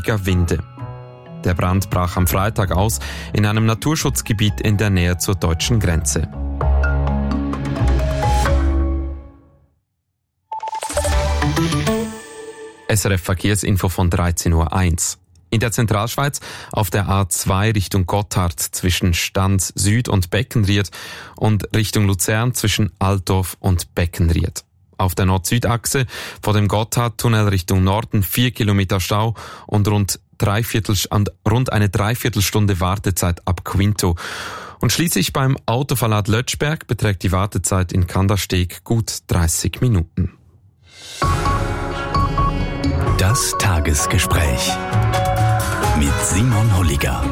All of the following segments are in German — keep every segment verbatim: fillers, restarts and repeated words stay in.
weniger Winde. Der Brand brach am Freitag aus in einem Naturschutzgebiet in der Nähe zur deutschen Grenze. S R F Verkehrsinfo von dreizehn Uhr eins. In der Zentralschweiz auf der A zwei Richtung Gotthard zwischen Stanz Süd und Beckenried und Richtung Luzern zwischen Altdorf und Beckenried. Auf der Nord-Süd-Achse vor dem Gotthardtunnel Richtung Norden vier Kilometer Stau und rund, dreiviertel, rund eine Dreiviertelstunde Wartezeit ab Quinto. Und schließlich beim Autoverlad Lötschberg beträgt die Wartezeit in Kandersteg gut dreißig Minuten. Das Tagesgespräch mit Simon Holliger.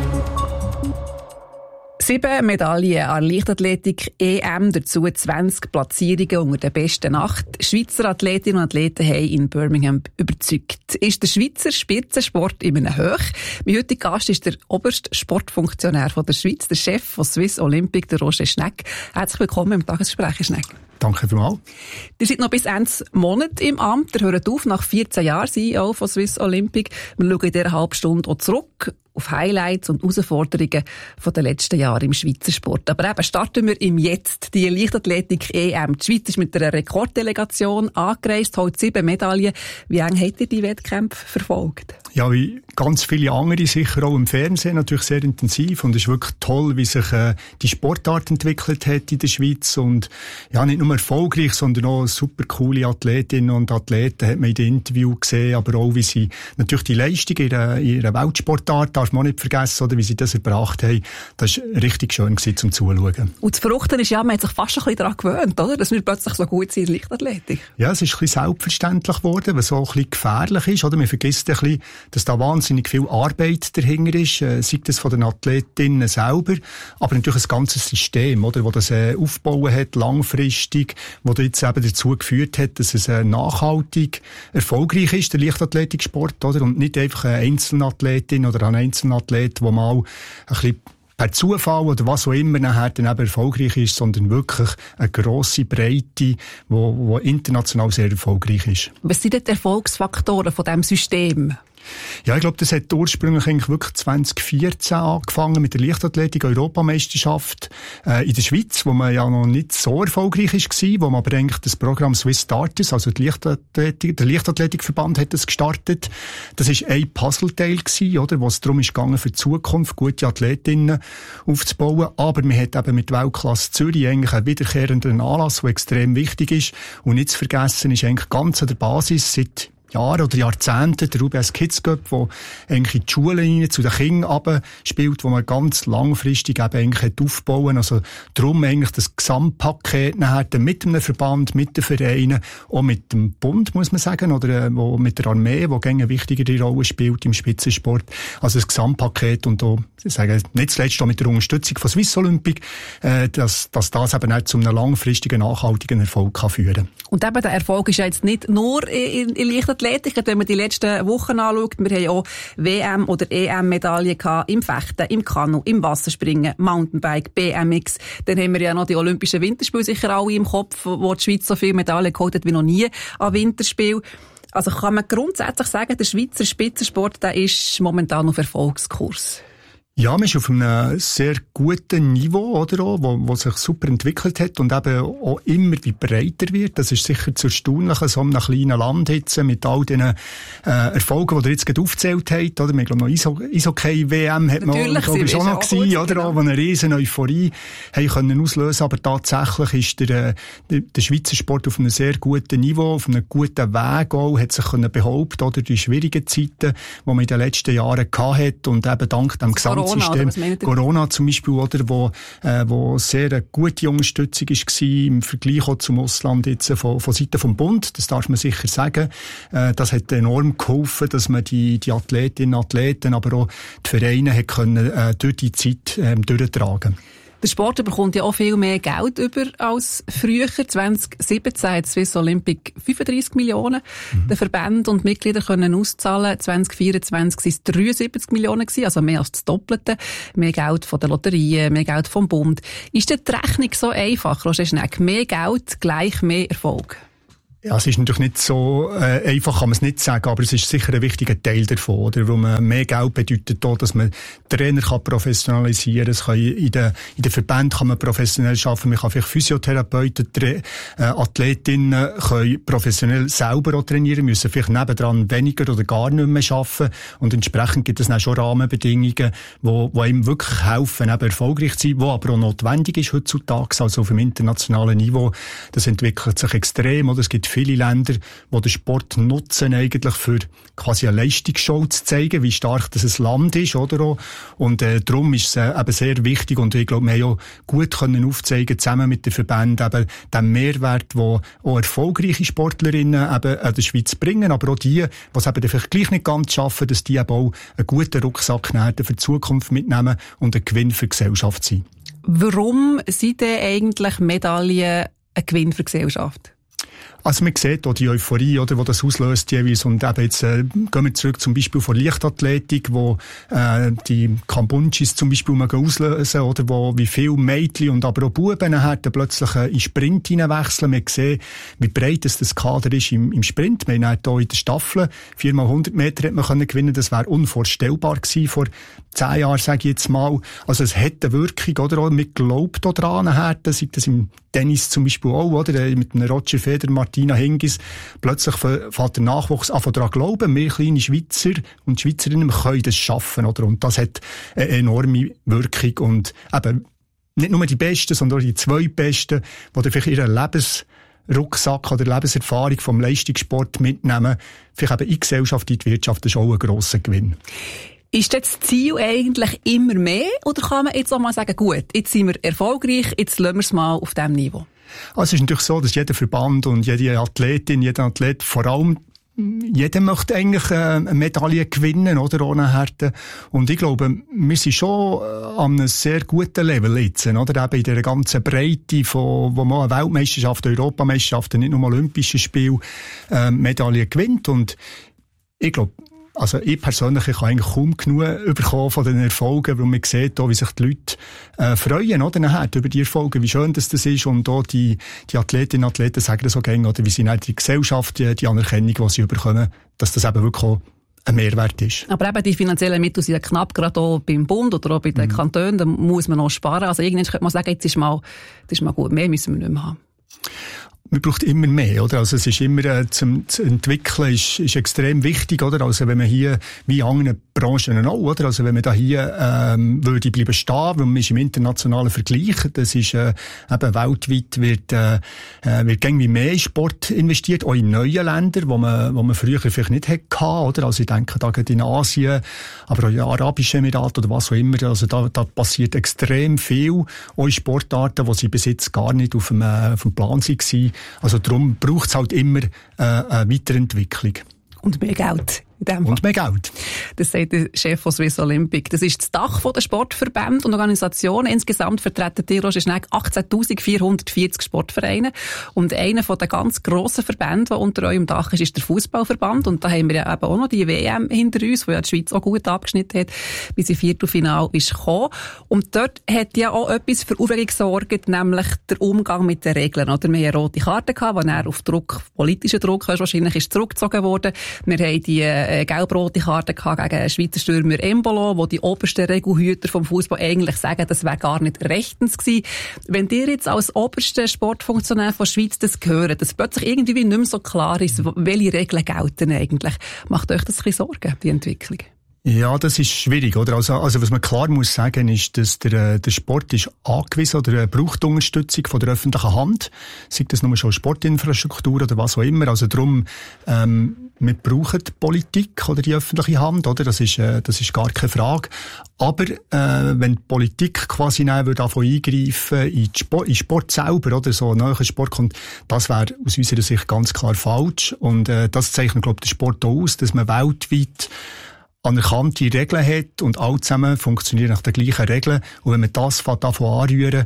Sieben Medaillen an Leichtathletik E M, dazu zwanzig Platzierungen unter den besten acht. Schweizer Athletinnen und Athleten haben in Birmingham überzeugt. Ist der Schweizer Spitzensport in einem Hoch? Mein heutiger Gast ist der oberste Sportfunktionär von der Schweiz, der Chef von Swiss Olympic, der Roger Schnegg. Herzlich willkommen im Tagesgespräch, Herr Schnegg. Danke vielmals. Ihr seid noch bis Ende Monat im Amt. Ihr hört auf nach vierzehn Jahren C E O von Swiss Olympic. Wir schauen in dieser halben Stunde auch zurück auf Highlights und Herausforderungen von den letzten Jahren im Schweizer Sport. Aber eben starten wir im Jetzt. Die Leichtathletik E M. Die Schweiz ist mit einer Rekorddelegation angereist, holt sieben Medaillen. Wie eng habt ihr die Wettkämpfe verfolgt? Ja, wie ganz viele andere, sicher auch im Fernsehen, natürlich sehr intensiv. Und es ist wirklich toll, wie sich äh, die Sportart entwickelt hat in der Schweiz. Und ja, nicht nur erfolgreich, sondern auch super coole Athletinnen und Athleten hat man in den Interviews gesehen. Aber auch, wie sie natürlich die Leistung in ihrer, in ihrer Weltsportart, darf man auch nicht vergessen, oder wie sie das erbracht haben. Das war richtig schön gewesen, zum Zuschauen. Und das Verrückte ist ja, man hat sich fast ein bisschen daran gewöhnt, oder? Dass wir plötzlich so gut sind in Leichtathletik. Ja, es ist ein bisschen selbstverständlich geworden, was so ein bisschen gefährlich ist, oder? Man vergisst ein bisschen, dass da wahnsinnig viel Arbeit dahinter ist, äh, sei das von den Athletinnen selber, aber natürlich ein ganzes System, oder, wo das äh, aufgebaut hat, langfristig, wo das jetzt eben dazu geführt hat, dass es äh, nachhaltig erfolgreich ist, der Leichtathletiksport, oder? Und nicht einfach eine Einzelathletin oder ein Einzelathlet, wo mal ein bisschen per Zufall oder was auch immer nachher dann eben erfolgreich ist, sondern wirklich eine grosse Breite, wo, wo international sehr erfolgreich ist. Was sind denn die Erfolgsfaktoren von diesem System? Ja, ich glaube, das hat ursprünglich eigentlich wirklich zwanzig vierzehn angefangen mit der Leichtathletik-Europameisterschaft äh, in der Schweiz, wo man ja noch nicht so erfolgreich war, wo man aber eigentlich das Programm Swiss Starters, also die Leichtathletik, der Leichtathletikverband hat das gestartet. Das war ein Puzzleteil gewesen, oder, wo es darum ist gegangen, für die Zukunft gute Athletinnen aufzubauen. Aber man hat eben mit Weltklasse Zürich eigentlich einen wiederkehrenden Anlass, der extrem wichtig ist. Und nicht zu vergessen ist eigentlich ganz an der Basis seit Jahre oder Jahrzehnte der U B S Kids Cup, wo eigentlich in die Schulen rein, zu den Kindern runter spielt, wo man ganz langfristig eben eigentlich hat aufbauen. Also darum eigentlich das Gesamtpaket nachher mit einem Verband, mit den Vereinen, auch mit dem Bund, muss man sagen, oder äh, wo mit der Armee, wo eine wichtigere Rolle spielt im Spitzensport. Also das Gesamtpaket und auch, ich sage, nicht zuletzt auch mit der Unterstützung von Swiss Olympic, äh, dass, dass das eben auch zu einem langfristigen, nachhaltigen Erfolg kann führen. Und eben der Erfolg ist ja jetzt nicht nur in, in Leichtathletik. Wenn man die letzten Wochen anschaut, wir haben auch W M- oder E M-Medaillen gehabt im Fechten, im Kanu, im Wasserspringen, Mountainbike, B M X. Dann haben wir ja noch die Olympischen Winterspiele sicher alle im Kopf, wo die Schweiz so viele Medaillen geholt hat wie noch nie an Winterspielen. Also kann man grundsätzlich sagen, der Schweizer Spitzensport, der ist momentan auf Erfolgskurs. Ja, man ist auf einem sehr guten Niveau, oder auch, wo, wo sich super entwickelt hat und eben auch immer wie breiter wird. Das ist sicher zu erstaunlich, so einem kleinen Land jetzt, mit all den äh, Erfolgen, die ihr jetzt gerade aufgezählt habt, oder? Wir glauben noch Eishockey-W M hat man, glaube ich, schon noch gewesen, oder? Genau. Wo eine riesen Euphorie haben können auslösen. Aber tatsächlich ist der, der, der Schweizer Sport auf einem sehr guten Niveau, auf einem guten Weg auch, hat sich können behaupten, oder? Die schwierigen Zeiten, die man in den letzten Jahren gehabt hat und eben dank dem Gesamt Corona, Corona zum Beispiel, oder, wo, äh, wo sehr eine gute Unterstützung war im Vergleich auch zum Ausland jetzt von, von Seiten vom Bund. Das darf man sicher sagen. Äh, das hat enorm geholfen, dass man die, die Athletinnen und Athleten, aber auch die Vereine hat können, äh, durch die Zeit äh, durchtragen. Der Sport bekommt ja auch viel mehr Geld über als früher. zwanzig siebzehn hat Swiss Olympic fünfunddreissig Millionen mhm. den Verbänden und Mitglieder können auszahlen. zwanzig vierundzwanzig waren es dreiundsiebzig Millionen gewesen, also mehr als das Doppelte. Mehr Geld von den Lotterien, mehr Geld vom Bund. Ist denn die Rechnung so einfach, Roger Schnegg? Mehr Geld gleich mehr Erfolg? Ja, es ist natürlich nicht so äh, einfach, kann man es nicht sagen, aber es ist sicher ein wichtiger Teil davon, oder? Wo man mehr Geld bedeutet auch, dass man Trainer kann professionalisieren kann. Es kann in den in den Verbänden kann man professionell arbeiten. Man kann vielleicht Physiotherapeuten, Tra- äh, Athletinnen können professionell selber auch trainieren, müssen vielleicht nebendran weniger oder gar nicht mehr arbeiten. Und entsprechend gibt es dann schon Rahmenbedingungen, wo, wo einem wirklich helfen, eben erfolgreich zu sein, wo aber auch notwendig ist heutzutage, also auf dem internationalen Niveau. Das entwickelt sich extrem, oder? Es gibt viele Länder, die den Sport nutzen, eigentlich für quasi eine Leistungsshow zu zeigen, wie stark das ein Land ist, oder? Und äh, darum ist es äh, eben sehr wichtig, und ich glaube, wir haben auch gut können aufzeigen, zusammen mit den Verbänden, eben den Mehrwert, den auch erfolgreiche Sportlerinnen eben an der Schweiz bringen, aber auch die, die es eben vielleicht gleich nicht ganz schaffen, dass die eben auch einen guten Rucksack für die Zukunft mitnehmen und ein Gewinn für die Gesellschaft sind. Warum sind denn eigentlich Medaillen ein Gewinn für die Gesellschaft? Also man sieht auch die Euphorie, oder, die das auslöst jeweils. Und eben jetzt äh, gehen wir zurück zum Beispiel von Leichtathletik, wo äh, die Kambunchis zum Beispiel mal auslösen, oder, wo wie viele Mädchen und aber auch Buben nachher plötzlich äh, in Sprint hineinwechseln. Wir sehen, wie breit das, das Kader ist im, im Sprint. Wir haben hier in der Staffel viermal hundert Meter hat man können gewinnen. Das wäre unvorstellbar gewesen vor zehn Jahren, sage ich jetzt mal. Also es hat eine Wirkung, oder? Auch, man glaubt auch dran nachher, sei das im Tennis zum Beispiel auch, oder? Mit einem Roger Federer, Martina Hingis. Plötzlich fängt der Nachwuchs an daran glauben, wir kleine Schweizer und Schweizerinnen können das schaffen, oder? Und das hat eine enorme Wirkung. Und eben, nicht nur die Besten, sondern auch die zwei Besten, die vielleicht ihren Lebensrucksack oder Lebenserfahrung vom Leistungssport mitnehmen, vielleicht eben in die Gesellschaft, in die Wirtschaft, das ist auch ein grosser Gewinn. Ist das Ziel eigentlich immer mehr, oder kann man jetzt auch mal sagen, gut, jetzt sind wir erfolgreich, jetzt lassen wir es mal auf diesem Niveau? Also es ist natürlich so, dass jeder Verband und jede Athletin, jeder Athlet, vor allem jeder möchte eigentlich eine Medaille gewinnen, oder, ohne Härte. Und ich glaube, wir sind schon an einem sehr guten Level jetzt, oder, eben in dieser ganzen Breite von, wo man eine Weltmeisterschaft, Europameisterschaft, nicht nur Olympische Spiele, äh, Medaillen gewinnt. Und ich glaube, also ich persönlich ich kann eigentlich kaum genug bekommen von den Erfolgen, weil man sieht, auch, wie sich die Leute äh, freuen, oder, nachher, über die Erfolge, wie schön das, das ist, und auch die, die Athletinnen und Athleten sagen das so gerne, oder wie sie in die Gesellschaft, die, die Anerkennung, die sie bekommen, dass das eben wirklich auch ein Mehrwert ist. Aber eben die finanziellen Mittel sind ja knapp, gerade auch beim Bund oder auch bei den mhm. Kantonen, da muss man noch sparen. Also irgendwann könnte man sagen, jetzt ist mal, das ist mal gut, mehr müssen wir nicht mehr haben. Man braucht immer mehr, oder? Also es ist immer, äh, zum, zu entwickeln ist, ist extrem wichtig, oder? Also wenn man hier, wie in anderen Branchen auch, oder? Also wenn man da hier, ähm, würde bleiben stehen, weil man ist im internationalen Vergleich, das ist, äh, eben weltweit wird, äh, wird irgendwie mehr in Sport investiert, auch in neuen Ländern, wo man, wo man früher vielleicht nicht hätte gehabt, oder? Also ich denke da gerade in Asien, aber auch in Arabischen Emiraten oder was auch immer, also da, da passiert extrem viel, auch in Sportarten, die sie bis jetzt gar nicht auf dem, äh, auf dem Plan waren. Also darum braucht es halt immer äh, eine Weiterentwicklung. Und mehr Geld. Und mehr Geld. Das sagt der Chef von Swiss Olympic. Das ist das Dach der Sportverbände und Organisationen. Insgesamt vertreten die Roger Schnegg achtzehntausendvierhundertvierzig Sportvereine. Und einer der ganz grossen Verbände, der unter eurem Dach ist, ist der Fußballverband. Und da haben wir ja eben auch noch die W M hinter uns, wo ja die Schweiz auch gut abgeschnitten hat, bis ins Viertelfinale ist gekommen. Und dort hat ja auch etwas für Aufregung gesorgt, nämlich der Umgang mit den Regeln. Oder? Wir hatten eine rote Karte gehabt, die dann auf Druck, politischen Druck wahrscheinlich ist zurückgezogen worden. Wir haben die äh, gelb-rote Karte gehabt gegen Schweizer Stürmer Embolo, wo die obersten Regelhüter vom Fußball eigentlich sagen, das wäre gar nicht rechtens gewesen. Wenn ihr jetzt als oberster Sportfunktionär von der Schweiz das hört, dass plötzlich irgendwie nicht mehr so klar ist, welche Regeln gelten eigentlich, macht euch das ein bisschen Sorgen, die Entwicklung? Ja, das ist schwierig, oder? Also, also was man klar muss sagen, ist, dass der, der Sport ist angewiesen oder braucht Unterstützung von der öffentlichen Hand. Sei das nur schon Sportinfrastruktur oder was auch immer. Also darum, ähm, wir brauchen die Politik oder die öffentliche Hand, oder? Das ist, äh, das ist gar keine Frage. Aber, äh, wenn die Politik quasi nein würde davon eingreifen in Sport, in Sport selber, oder? So ein neuer Sport kommt, das wäre aus unserer Sicht ganz klar falsch. Und, äh, das zeichnet, glaube ich, der Sport auch aus, dass man weltweit anerkannte Regeln hat und alle zusammen funktionieren nach den gleichen Regeln. Und wenn man das davon anrühren,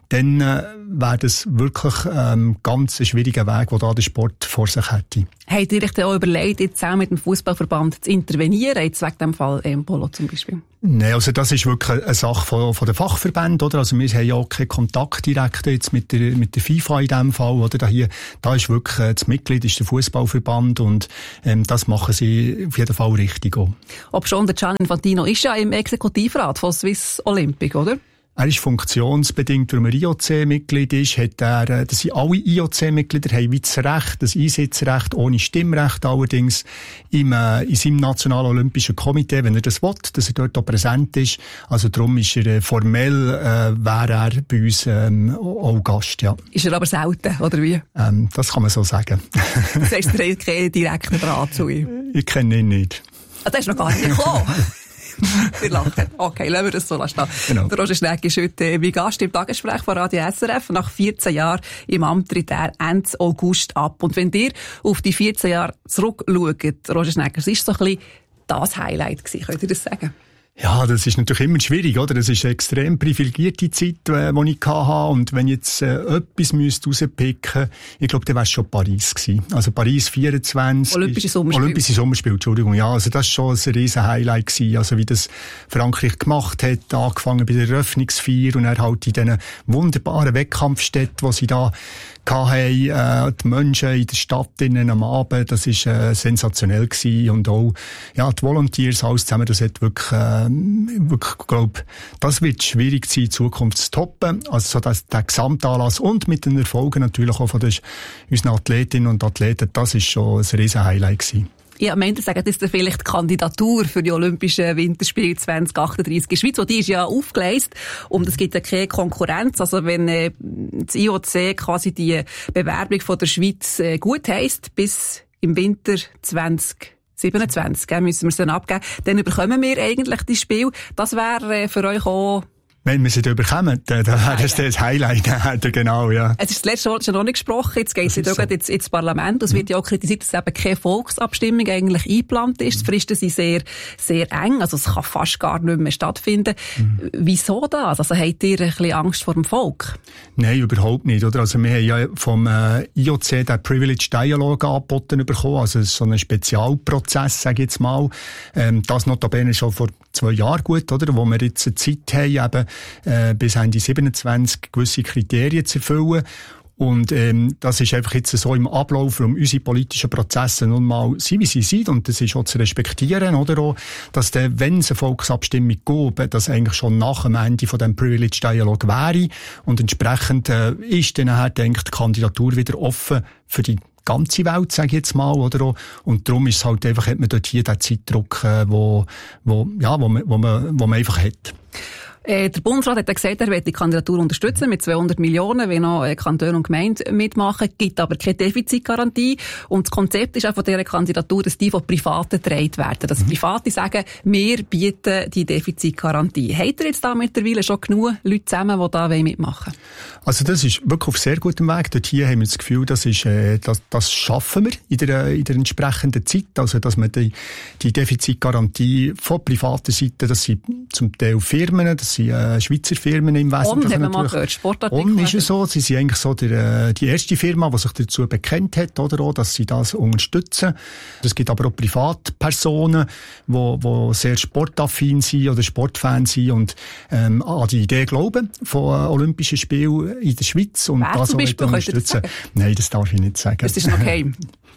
dann äh, wäre das wirklich ähm, ganz ein schwieriger Weg, den da der Sport vor sich hätte. Habt ihr euch denn auch überlegt, jetzt auch mit dem Fußballverband zu intervenieren, jetzt wegen dem Fall Embolo zum Beispiel? Nein, also das ist wirklich eine Sache von, von den Fachverbänden, oder? Also wir haben ja auch keinen Kontakt direkt jetzt mit der, mit der FIFA in dem Fall, oder? Da hier, da ist wirklich, äh, das Mitglied ist der Fußballverband und, ähm, das machen sie auf jeden Fall richtig auch. Ob schon der Gianni Infantino ist ja im Exekutivrat von Swiss Olympic, oder? Er ist funktionsbedingt, weil er I O C-Mitglied ist, hat er, das sind alle I O C-Mitglieder, haben wie das Recht, das Einsitzrecht, ohne Stimmrecht allerdings, im, äh, in seinem Nationalen Olympischen Komitee, wenn er das will, dass er dort auch präsent ist. Also darum ist er, äh, formell, äh, wäre er bei uns, ähm, auch Gast, ja. Ist er aber selten, oder wie? Ähm, das kann man so sagen. Das heißt, ihr habt keinen direkten Draht zu ihm? Ich kenne ihn nicht. Ah, das ist noch gar nicht gekommen. Wir lachen. Okay, lassen wir das so stehen. Genau. Der Roger Schnegg ist heute mein Gast im Tagesgespräch von Radio S R F. Nach vierzehn Jahren im Amt tritt er Ende August ab. Und wenn ihr auf die vierzehn Jahre zurückschaut, Roger Schnegg, was ist so ein bisschen das Highlight gewesen? Könnt ihr das sagen? Ja, das ist natürlich immer schwierig, oder? Das ist eine extrem privilegierte Zeit, äh, die ich hatte. Und wenn ich jetzt äh, etwas müsste rauspicken, ich glaube, dann wäre es schon Paris gewesen. Also Paris vierundzwanzig. Olympische Sommerspiele. Olympische Sommerspiele, Entschuldigung. Ja, also das ist schon ein riesen Highlight gewesen. Also wie das Frankreich gemacht hat, angefangen bei der Eröffnungsfeier und dann halt in diesen wunderbaren Wettkampfstätten, wo sie da hatten, äh, die Menschen in der Stadt innen am Abend, das ist äh, sensationell gewesen. Und auch, ja, die Volunteers, alles zusammen, das hat wirklich, äh, wirklich, glaub, das wird schwierig sein, in Zukunft zu toppen. Also so das, der Gesamtanlass und mit den Erfolgen natürlich auch von den, unseren Athletinnen und Athleten, das ist schon ein riesen Highlight gewesen. Ja, am Ende sagen, das ist vielleicht die Kandidatur für die Olympischen Winterspiele zwanzig achtunddreißig in der Schweiz. Und die ist ja aufgeleistet und es gibt ja keine Konkurrenz. Also wenn äh, das I O C quasi die Bewerbung von der Schweiz äh, gut heisst, bis im Winter zwanzig siebenundzwanzig, gell, müssen wir es dann abgeben, dann bekommen wir eigentlich die Spiel. Das wäre äh, für euch auch... Wenn wir sie da bekommen, dann wäre das das Highlight. Genau, ja. Es ist das letzte Wort schon noch nicht gesprochen. Jetzt geht es ja so. jetzt ins Parlament. Es wird ja auch kritisiert, dass eben keine Volksabstimmung eigentlich eingeplant ist. Die Fristen sind sehr, sehr eng. Also es kann fast gar nicht mehr stattfinden. Mhm. Wieso das? Also habt ihr ein bisschen Angst vor dem Volk? Nein, überhaupt nicht, oder? Also wir haben ja vom äh, I O C den Privilege Dialogue angeboten bekommen. Also so einen Spezialprozess, sage ich jetzt mal. Ähm, das notabene schon vor zwei Jahren gut, oder? Wo wir jetzt eine Zeit haben, eben, äh, bis Ende siebenundzwanzig gewisse Kriterien zu erfüllen. Und ähm, das ist einfach jetzt so im Ablauf, um unsere politischen Prozesse nun mal sind, wie sie sind. Und das ist auch zu respektieren, oder auch, dass der, wenn es eine Volksabstimmung gäbe, das eigentlich schon nach dem Ende von dem Privilege Dialog wäre. Und entsprechend äh, ist dann nachher, denke ich, die Kandidatur wieder offen für die ganze Welt, sage ich jetzt mal, oder auch. Und darum ist es halt einfach, hat man dort hier den Zeitdruck, äh, wo, wo, ja, wo man, wo man, wo man einfach hat. Äh, der Bundesrat hat ja gesagt, er will die Kandidatur unterstützen mit zweihundert Millionen, wenn noch äh, Kantone und Gemeinden mitmachen, gibt aber keine Defizitgarantie. Und das Konzept ist auch von dieser Kandidatur, dass die von Privaten getragen werden. Dass mhm. Private sagen, wir bieten die Defizitgarantie. Habt ihr jetzt da mittlerweile schon genug Leute zusammen, die da mitmachen wollen? Also das ist wirklich auf sehr gutem Weg. Dort hier haben wir das Gefühl, das ist, äh, das, das schaffen wir in der, in der entsprechenden Zeit. Also, dass man die, die Defizitgarantie von privater Seite, das sind zum Teil Firmen, das sind äh, Schweizer Firmen im Wesentlichen. On, haben wir mal gehört, Sportartikel. On ist es so, sie sind eigentlich so der, die erste Firma, die sich dazu bekennt hat, oder auch, dass sie das unterstützen. Es gibt aber auch Privatpersonen, die, die sehr sportaffin sind oder Sportfans sind und ähm, an die Idee glauben von äh, Olympischen Spielen in der Schweiz und Wer das auch unterstützen. Nein, das darf ich nicht sagen. Das ist noch geheim.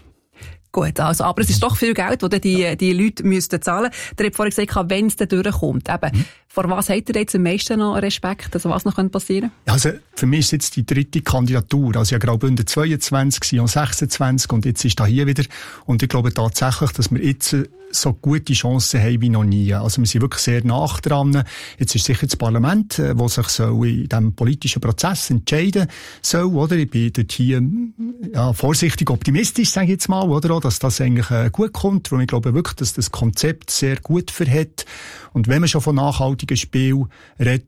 Gut, also, aber es ist doch viel Geld, das die, die Leute müssten zahlen. Der hat vorhin gesagt, wenn es dann durchkommt. Eben, mhm. Vor was habt ihr jetzt am meisten noch Respekt? Also, was noch passieren könnte? Also, für mich ist jetzt die dritte Kandidatur. Also, ich glaube, unter zweiundzwanzig, und sechsundzwanzig und jetzt ist da hier wieder. Und ich glaube tatsächlich, dass wir jetzt so gute Chancen haben wie noch nie. Also, wir sind wirklich sehr nah dran. Jetzt ist sicher das Parlament, das sich so in diesem politischen Prozess entscheiden soll, oder? Ich bin dort hier, ja, vorsichtig optimistisch, sage ich jetzt mal, oder? Dass das eigentlich äh, gut kommt. Und ich glaube wirklich, dass das Konzept sehr gut verhält. Und wenn man schon von nachhaltigen Spielen redet,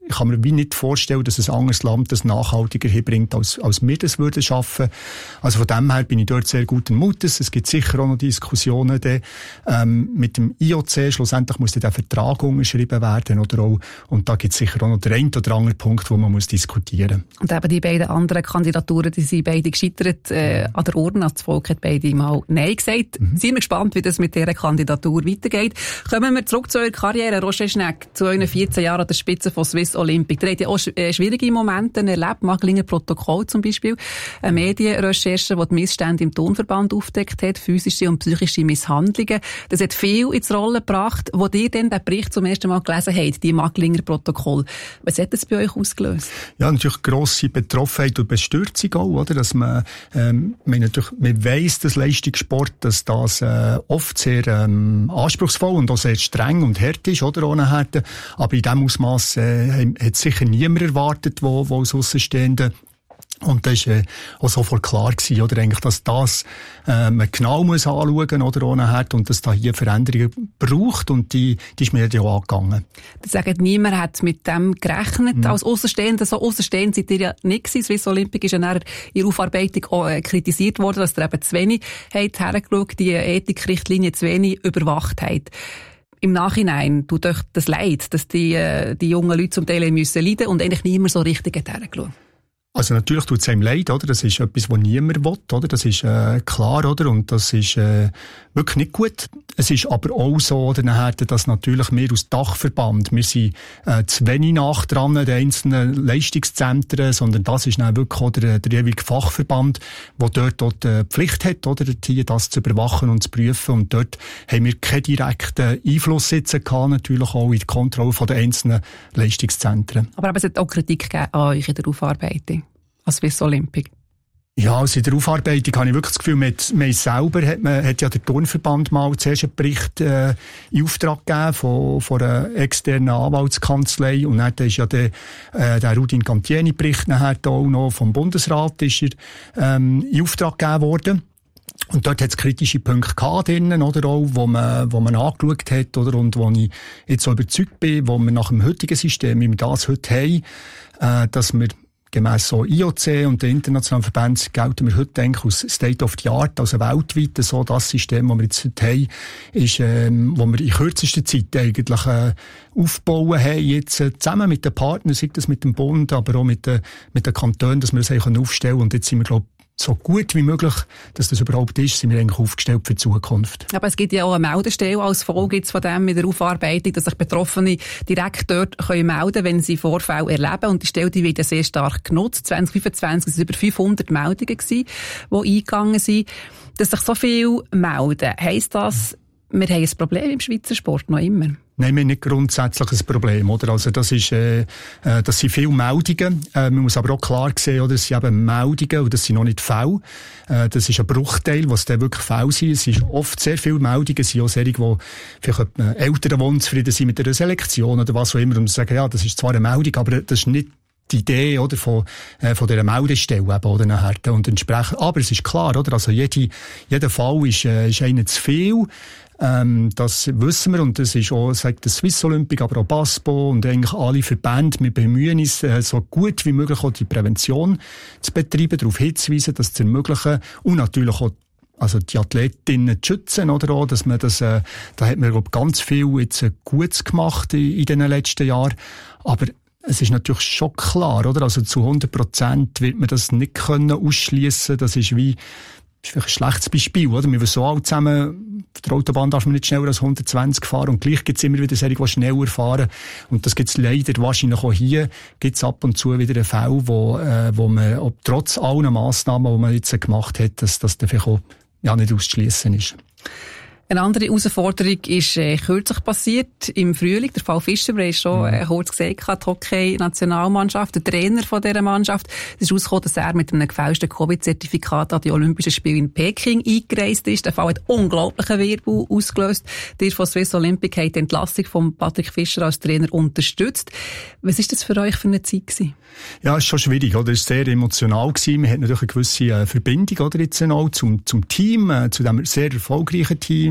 ich kann mir wie nicht vorstellen, dass ein anderes Land das nachhaltiger hinbringt, als, als wir das würden schaffen. Also von dem her bin ich dort sehr guten Mutes. Es gibt sicher auch noch Diskussionen de, ähm, mit dem I O C. Schlussendlich muss der Vertrag unterschrieben werden, oder auch, und da gibt es sicher auch noch den einen oder anderen Punkt, wo man muss diskutieren. Und eben die beiden anderen Kandidaturen, die sind beide gescheitert äh, an der Urne. Also das Volk hat beide mal Nein gesagt. Mhm. Sind wir gespannt, wie das mit dieser Kandidatur weitergeht. Kommen wir zurück zu eurer Karriere. Roger Schnegg, zu euren vierzehn Jahren an der Spitze von Swiss Olympic. Ihr habt ja auch schwierige Momente erlebt. Magdlinger Protokoll zum Beispiel. Eine Medienrecherche, die die Missstände im Turnverband aufdeckt hat. Physische und psychische Misshandlungen. Das hat viel ins Rollen gebracht. Wo ihr dann den Bericht zum ersten Mal gelesen habt, die Magdlinger Protokoll. Was hat das bei euch ausgelöst? Ja, natürlich grosse Betroffenheit und Bestürzung auch, oder? Dass man, ähm, man natürlich, man weiss, dass Leistungssport, dass das, äh, oft sehr, ähm, anspruchsvoll und auch sehr streng und hart ist, oder? Ohne Härte. Aber in dem Ausmaß, äh, hat sicher niemand erwartet, wo, wo als Aussenstehende. Und das war äh, auch sofort klar gewesen, oder eigentlich, dass das äh, man genau muss anschauen, oder, ohne Herd, und dass da hier Veränderungen braucht, und die, die ist mir ja auch angegangen. Sie sagen, niemand hat mit dem gerechnet. Mhm. Als Aussenstehender, so aussenstehend seid ihr ja nicht gewesen. Swiss Olympic ist ja nach ihrer Aufarbeitung auch äh, kritisiert worden, dass ihr eben zu wenig habt hergeschaut, die Ethikrichtlinie zu wenig überwacht habt. Im Nachhinein tut euch das leid, dass die, äh, die jungen Leute zum Teil müssen leiden und eigentlich niemand so richtig hergeschaut. Also natürlich tut es einem leid, oder? Das ist etwas, was niemand will, oder? Das ist äh, klar, oder? Und das ist äh, wirklich nicht gut. Es ist aber auch so, oder, nachher, dass natürlich wir als Dachverband, wir sind äh, zu wenig nach dran, den einzelnen Leistungszentren, sondern das ist dann wirklich auch der, der jeweilige Fachverband, der dort auch die Pflicht hat, oder, hier das zu überwachen und zu prüfen. Und dort haben wir keinen direkten Einfluss jetzt gehabt, natürlich auch in die Kontrolle der einzelnen Leistungszentren. Aber, aber es hat auch Kritik gegeben an euch in der Aufarbeitung. Als Swiss Olympic. Ja, also in der Aufarbeitung habe ich wirklich das Gefühl, mit mir selber hat, man, hat ja der Turnverband mal zuerst einen Bericht äh, in Auftrag gegeben von, von einer externen Anwaltskanzlei, und dann ist ja der, äh, der Rudin Cantieni-Bericht nachher auch noch vom Bundesrat ist er, ähm, in Auftrag gegeben worden. Und dort hat es kritische Punkte gehabt drinnen, oder auch, wo man, wo man angeschaut hat, oder, und wo ich jetzt so überzeugt bin, wo wir nach dem heutigen System, wie wir das heute haben, äh, dass wir gemäss so I O C und den internationalen Verbänden gelten wir heute eigentlich aus State of the Art, also weltweit so das System, das wir jetzt heute haben, ist, ähm, wo wir in kürzester Zeit eigentlich äh, aufbauen haben, jetzt äh, zusammen mit den Partnern, sei das mit dem Bund, aber auch mit den, mit den Kantonen, dass wir das eigentlich aufstellen können. Und jetzt sind wir, glaube so gut wie möglich, dass das überhaupt ist, sind wir eigentlich aufgestellt für die Zukunft. Aber es gibt ja auch eine Meldestelle als Folge jetzt von dem mit der Aufarbeitung, dass sich Betroffene direkt dort können melden, wenn sie Vorfälle erleben. Und die Stelle, die wird ja sehr stark genutzt. zwanzig fünfundzwanzig waren es über fünfhundert Meldungen gewesen, die eingegangen sind. Dass sich so viel melden, heisst das, wir haben ein Problem im Schweizer Sport noch immer? Nein, wir haben nicht grundsätzlich ein Problem, oder? Also, das ist, äh, äh, das sind viele Meldungen. Äh, man muss aber auch klar sehen, oder? Es sind eben Meldungen, und das sind noch nicht Fälle. Äh, das ist ein Bruchteil, was dann wirklich Fälle sind. Es sind oft sehr viele Meldungen, es sind auch solche, wo vielleicht Eltern, die unzufrieden sind mit einer Selektion oder was auch immer, und sagen, ja, das ist zwar eine Meldung, aber das ist nicht die Idee, oder, von, äh, von dieser Meldestelle eben, oder, nachher. Und entsprechend, aber es ist klar, oder? Also, jede, jeder Fall ist, äh, ist einer zu viel. Ähm, das wissen wir, und das ist auch, sagt der Swiss Olympic, aber auch BASPO und eigentlich alle Verbände. Wir bemühen uns, äh, so gut wie möglich auch die Prävention zu betreiben, darauf hinzuweisen, das zu ermöglichen, und natürlich auch also die Athletinnen zu schützen, oder auch, dass man das, äh, da hat man, glaube ich, ganz viel jetzt äh, Gutes gemacht in, in den letzten Jahren. Aber es ist natürlich schon klar, oder? Also zu hundert Prozent wird man das nicht können ausschliessen. Das ist wie, das ist vielleicht ein schlechtes Beispiel, oder? Wir wissen alle zusammen, auf der Autobahn darf man nicht schneller als hundertzwanzig fahren, und gleich gibt es immer wieder solche, die schneller fahren. Und das gibt es leider wahrscheinlich auch hier, gibt es ab und zu wieder einen Fall, wo, äh, wo man, ob trotz allen Massnahmen, die man jetzt gemacht hat, dass das dann vielleicht auch, ja, nicht auszuschliessen ist. Eine andere Herausforderung ist äh, kürzlich passiert, im Frühling. Der Fall Fischer, wir haben schon äh, kurz gesagt, die Hockey-Nationalmannschaft, der Trainer von dieser Mannschaft. Es ist herausgekommen, dass er mit einem gefälschten Covid-Zertifikat an die Olympischen Spiele in Peking eingereist ist. Der Fall hat unglaublichen Wirbel ausgelöst. Die von Swiss Olympic hat die Entlassung von Patrick Fischer als Trainer unterstützt. Was ist das für euch für eine Zeit gewesen? Ja, es ist schon schwierig, oder? Es war sehr emotional gewesen. Wir hatten natürlich eine gewisse äh, Verbindung, oder? Jetzt auch zum, zum Team, äh, zu diesem sehr erfolgreichen Team.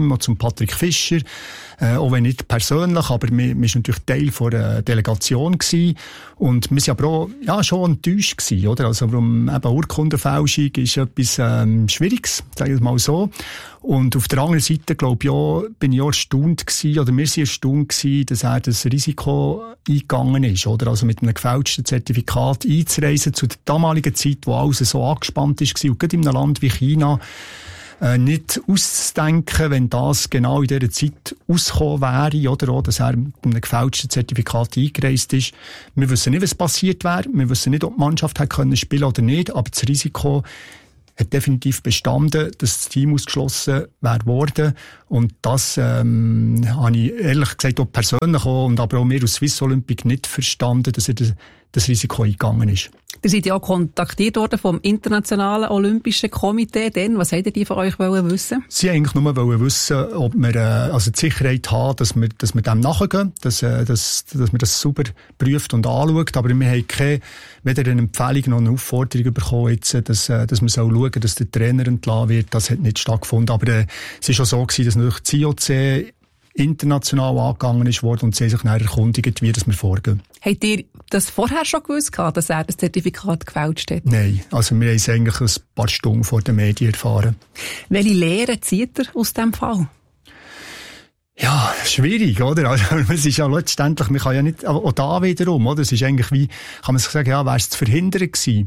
Team, zum Patrick Fischer, äh, auch wenn nicht persönlich, aber wir, wir waren natürlich Teil von einer Delegation gewesen. Und wir waren aber auch, ja, schon enttäuscht gewesen, oder? Also, warum eben Urkundenfälschung ist etwas, ähm, Schwieriges, sage ich mal so. Und auf der anderen Seite, glaube ich, auch, bin ich auch erstaunt gewesen, oder wir sind erstaunt gewesen, dass er das Risiko eingegangen ist, oder? Also mit einem gefälschten Zertifikat einzureisen zu der damaligen Zeit, wo alles so angespannt ist und gerade in einem Land wie China, äh, nicht auszudenken, wenn das genau in dieser Zeit ausgekommen wäre, oder auch, dass er mit einem gefälschten Zertifikat eingereist ist. Wir wissen nicht, was passiert wäre. Wir wissen nicht, ob die Mannschaft hätte können spielen oder nicht, aber das Risiko hat definitiv bestanden, dass das Team ausgeschlossen wäre worden. Und das ähm, habe ich ehrlich gesagt auch persönlich auch, und aber auch wir aus Swiss Olympic nicht verstanden, dass er das, das Risiko eingegangen ist. Ihr seid ja auch kontaktiert worden vom Internationalen Olympischen Komitee. Denn, was hätten die von euch wollen wissen? Sie eigentlich nur wollen wissen, ob wir äh, also die Sicherheit haben, dass wir, dass wir dem nachgehen, dass, äh, dass, dass wir das sauber prüft und anschaut. Aber wir haben keine, weder eine Empfehlung noch eine Aufforderung bekommen, jetzt, dass, äh, dass wir schauen, dass der Trainer entlassen wird. Das hat nicht stattgefunden. Aber äh, es war schon so gewesen, dass natürlich das I O C international angegangen ist worden und sie sich dann erkundigt, wie das wir vorgehen. Habt ihr das vorher schon gewusst, dass er das Zertifikat gefälscht hat? Nein, also wir haben es eigentlich ein paar Stunden vor den Medien erfahren. Welche Lehren zieht er aus diesem Fall? Ja, schwierig, oder? Also, es ist ja letztendlich, man kann ja nicht, auch da wiederum, oder? Es ist eigentlich wie, kann man sich sagen, ja, wäre es zu verhindern gewesen?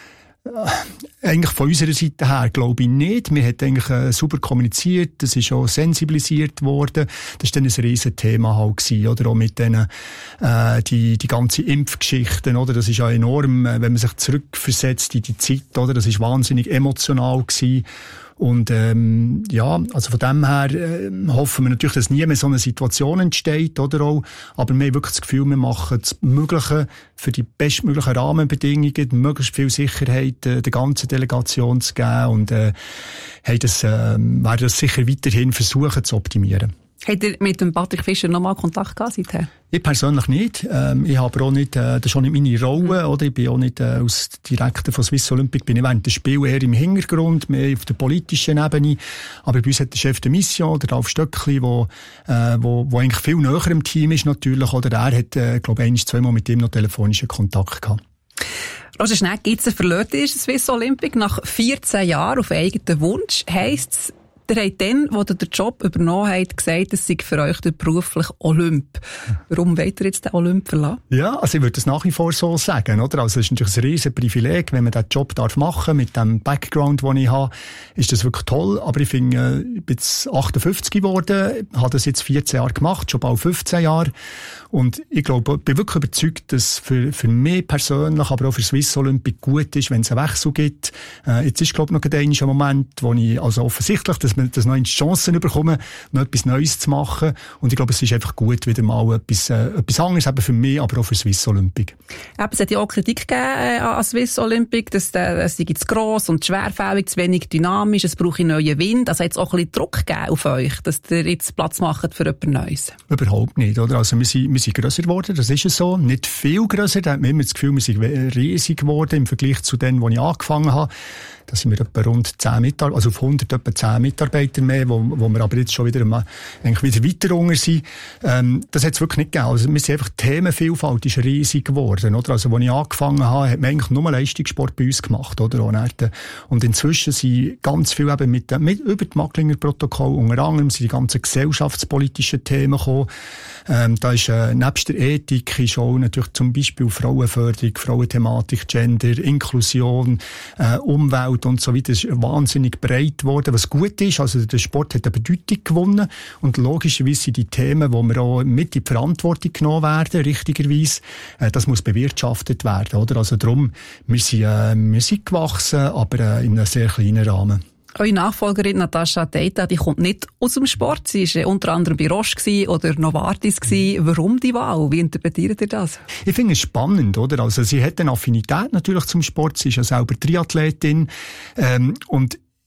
Eigentlich von unserer Seite her glaube ich nicht. Wir haben eigentlich äh, super kommuniziert, es ist auch sensibilisiert worden. Das war dann ein riesen Thema halt gewesen, oder? Auch mit denen, äh, die, die ganze Impfgeschichten, oder? Das ist ja enorm, wenn man sich zurückversetzt in die Zeit, oder? Das ist wahnsinnig emotional gewesen. Und ähm, ja, also von dem her äh, hoffen wir natürlich, dass nie mehr so eine Situation entsteht, oder auch. Aber wir haben wirklich das Gefühl, wir machen das Mögliche für die bestmöglichen Rahmenbedingungen, möglichst viel Sicherheit äh, der ganzen Delegation zu geben und äh, haben das, äh, werden das sicher weiterhin versuchen zu optimieren. Habt ihr mit dem Patrick Fischer nochmal Kontakt gehabt seither? Ich persönlich nicht. Ähm, ich habe auch nicht, äh, das ist auch nicht meine Rolle, oder? Ich bin auch nicht, äh, aus Direktor von Swiss Olympic, bin ich während des Spiels eher im Hintergrund, mehr auf der politischen Ebene. Aber bei uns hat der Chef de Mission, der Ralf Stöckli, wo, äh, wo, wo eigentlich viel näher im Team ist natürlich, oder? Er hat, äh, glaube ich, ein, zweimal mit ihm noch telefonischen Kontakt gehabt. Roger Schnegg, Gitzer verlässt ist Swiss Olympic nach vierzehn Jahren auf eigenen Wunsch. Heisst's, ihr habt dann, wo ihr den Job übernommen habt, gesagt, es sei für euch der berufliche Olymp. Warum wollt ihr jetzt den Olymp verlassen? Ja, also ich würde das nach wie vor so sagen, oder? Also es ist natürlich ein riesen Privileg, wenn man diesen Job darf machen, mit dem Background, den ich habe, ist das wirklich toll. Aber ich finde, ich bin jetzt achtundfünfzig geworden, habe das jetzt vierzehn Jahre gemacht, schon bald fünfzehn Jahre. Und ich glaube, ich bin wirklich überzeugt, dass für, für mich persönlich, aber auch für Swiss Olympic gut ist, wenn es einen Wechsel gibt. Äh, jetzt ist, glaube ich, noch ein Moment, wo ich, also offensichtlich, dass man das noch in Chancen bekommen, noch etwas Neues zu machen. Und ich glaube, es ist einfach gut, wieder mal etwas, äh, etwas anderes, eben für mich, aber auch für Swiss Olympic. Eben, es hat ja auch Kritik gegeben äh, an Swiss Olympic, dass es sei zu gross und schwerfällig, zu wenig dynamisch, es brauche neuen Wind. Also hat es auch ein bisschen Druck gegeben auf euch, dass ihr jetzt Platz macht für etwas Neues? Überhaupt nicht, oder? Also wir sind, wir sind grösser geworden, das ist es so. Nicht viel grösser, da hat man immer das Gefühl, wir sind riesig geworden im Vergleich zu denen, wo ich angefangen habe. Da sind wir etwa rund zehn Mitarbeiter, also auf hundert etwa zehn Mitarbeiter mehr, wo, wo wir aber jetzt schon wieder, eigentlich wieder weiter unter sind. Ähm, das hat es wirklich nicht gegeben. Also wir sind einfach, die Themenvielfalt ist riesig geworden, oder? Also, als ich angefangen habe, hat man eigentlich nur Leistungssport bei uns gemacht, oder? Und inzwischen sind ganz viel eben mit, mit über die Macklinger Protokoll, unter anderem sind die ganzen gesellschaftspolitischen Themen gekommen. Ähm, da ist, äh, nebst der Ethik ist auch natürlich zum Beispiel Frauenförderung, Frauenthematik, Gender, Inklusion, äh, Umwelt und so weiter. Das ist wahnsinnig breit geworden, was gut ist. Also der Sport hat eine Bedeutung gewonnen und logischerweise sind die Themen, wo wir auch mit in die Verantwortung genommen werden, richtigerweise, äh, das muss bewirtschaftet werden, oder? Also darum, wir sind, äh, wir sind gewachsen, aber äh, in einem sehr kleinen Rahmen. Eure Nachfolgerin Natascha Deita, die kommt nicht aus dem Sport. Sie war unter anderem bei Roche oder Novartis. Mhm. Warum die Wahl? Wie interpretiert ihr das? Ich finde es spannend, oder? Also sie hat eine Affinität natürlich zum Sport. Sie ist ja selber Triathletin. Ähm, und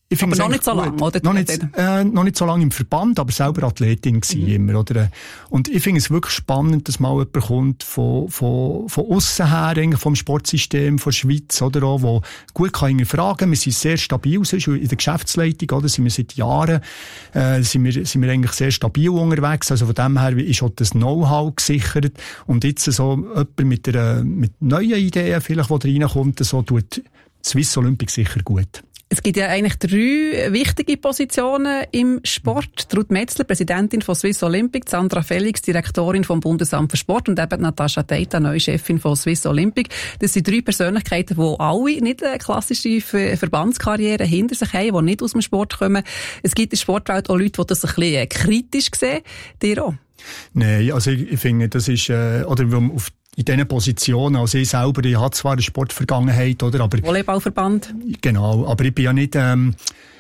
Ich aber noch nicht so lange, oder? Noch nicht, äh, noch nicht so lange im Verband, aber selber Athletin gewesen mhm. immer, oder? Und ich finde es wirklich spannend, dass mal jemand kommt von, von, von aussen her, eigentlich vom Sportsystem, von der Schweiz, oder auch, wo gut kann fragen. Wir sind sehr stabil, sonst in der Geschäftsleitung, oder? Sind wir seit Jahren, äh, sind wir, sind wir eigentlich sehr stabil unterwegs. Also von dem her ist auch das Know-how gesichert. Und jetzt so jemand mit einer, mit neuen Ideen, vielleicht, wo da reinkommt, so tut Swiss Olympic sicher gut. Es gibt ja eigentlich drei wichtige Positionen im Sport. Ruth Metzler, Präsidentin von Swiss Olympic, Sandra Felix, Direktorin vom Bundesamt für Sport und eben Natascha Teita, neue Chefin von Swiss Olympic. Das sind drei Persönlichkeiten, die alle nicht eine klassische Verbandskarriere hinter sich haben, die nicht aus dem Sport kommen. Es gibt in der Sportwelt auch Leute, die das ein bisschen kritisch sehen. Dir auch? Nein, also ich, ich finde, das ist, äh, oder auf in diesen Positionen, also ich selber, ich habe zwar eine Sportvergangenheit, oder, aber... Volleyballverband. Genau, aber ich bin ja nicht, ähm,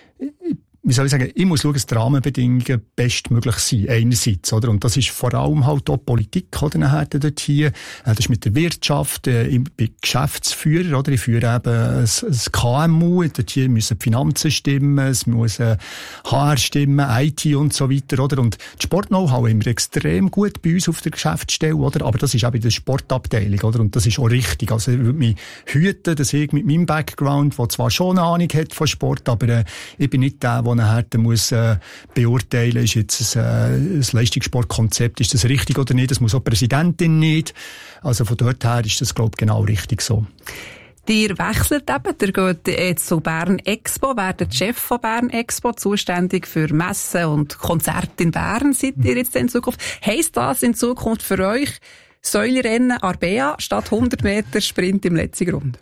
wie soll ich sagen, ich muss schauen, dass die Rahmenbedingungen bestmöglich sind, einerseits, oder? Und das ist vor allem halt auch Politik, oder, nachher dort hier. Das ist mit der Wirtschaft, ich bin Geschäftsführer, oder? Ich führe eben ein, ein K M U, dort hier müssen die Finanzen stimmen, es muss H R stimmen, I T und so weiter, oder? Und das Sport-Know-how haben wir extrem gut bei uns auf der Geschäftsstelle, oder? Aber das ist auch in der Sportabteilung, oder? Und das ist auch richtig. Also ich würde mich hüten, dass ich mit meinem Background, der zwar schon eine Ahnung hat von Sport, aber äh, ich bin nicht der, der nachher muss äh, beurteilen, ist jetzt ein, äh, ein Leistungssportkonzept, ist das richtig oder nicht? Das muss auch die Präsidentin nicht. Also von dort her ist das, glaube ich, genau richtig so. Ihr wechselt eben, ihr geht jetzt zu Bern Expo, werdet Chef von Bern Expo, zuständig für Messen und Konzerte in Bern, seid ihr jetzt in Zukunft. Heisst das in Zukunft für euch, Säulerennen Arbea statt hundert Meter Sprint im letzten Grund?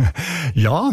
Ja,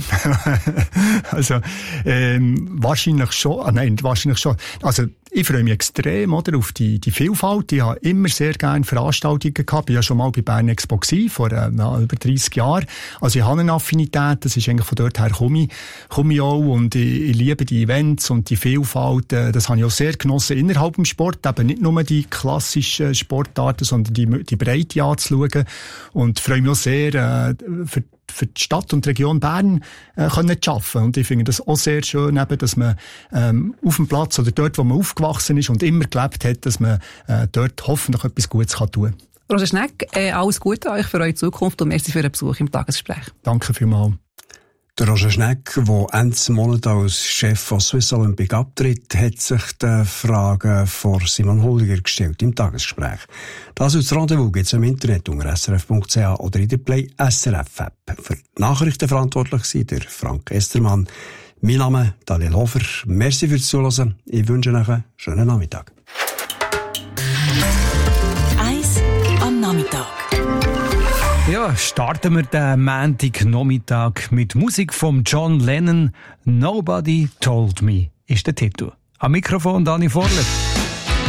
also ähm, wahrscheinlich schon. Ah, nein, wahrscheinlich schon. Also ich freue mich extrem, oder, auf die, die Vielfalt. Ich habe immer sehr gerne Veranstaltungen gehabt. Ich war ja schon mal bei Bern Expo gewesen, vor äh, na, über dreissig Jahren. Also ich habe eine Affinität, das ist eigentlich von dort her komme ich, komme ich auch. Und ich, ich liebe die Events und die Vielfalt. Äh, das habe ich auch sehr genossen innerhalb des Sport. Eben nicht nur die klassischen Sportarten, sondern die, die Breite anzuschauen. Und freue mich auch sehr, äh, für für die Stadt und die Region Bern äh, können zu arbeiten. Und ich finde das auch sehr schön, eben, dass man ähm, auf dem Platz oder dort, wo man aufgewachsen ist und immer gelebt hat, dass man äh, dort hoffentlich etwas Gutes kann tun kann. Roger Schneck, äh, alles Gute euch für eure Zukunft und merci für den Besuch im Tagesgespräch. Danke vielmals. Der Roger Schneck, der Ende Monat als Chef von Swiss Olympic abtritt, hat sich die Fragen von Simon Holliger gestellt im Tagesgespräch. Das als Rendezvous gibt es im Internet unter s r f punkt c h oder in der Play S R F App. Für die Nachrichten verantwortlich war der Frank Estermann. Mein Name ist Daniel Hofer. Merci fürs Zuhören. Ich wünsche euch einen schönen Nachmittag. Eins am Nachmittag. Ja, starten wir den Montagnachmittag mit Musik von John Lennon. Nobody Told Me ist der Titel. Am Mikrofon Dani Vorler.